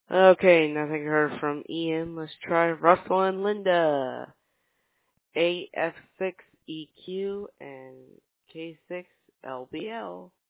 Okay, nothing heard from Ian. Let's try Russell and Linda. AF6EQ and K6LBL.